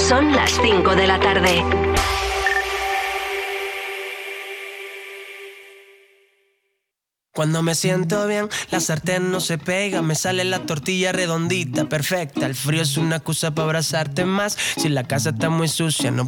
Son las 5 de la tarde. Cuando me siento bien, la sartén no se pega. Me sale la tortilla redondita, perfecta. El frío es una excusa para abrazarte más. Si la casa está muy sucia, no